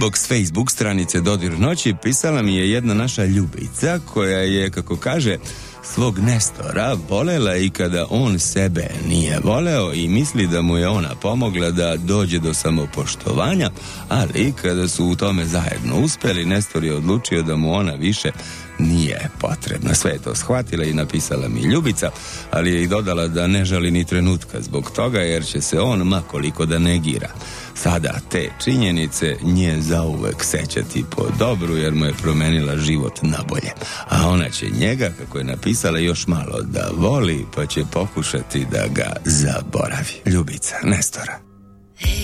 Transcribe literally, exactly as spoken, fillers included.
inbox Facebook stranice Dodir noći pisala mi je jedna naša Ljubica koja je, kako kaže, svog Nestora volela i kada on sebe nije voleo i misli da mu je ona pomogla da dođe do samopoštovanja, ali kada su u tome zajedno uspeli, Nestor je odlučio da mu ona više nije potrebna. Sve je to shvatila i napisala mi Ljubica, ali je i dodala da ne žali ni trenutka zbog toga, jer će se on, ma koliko da negira, sada te činjenice nje zauvek sećati po dobru, jer mu je promenila život na bolje. A ona će njega, kako je napisala, još malo da voli, pa će pokušati da ga zaboravi. Ljubica Nestora.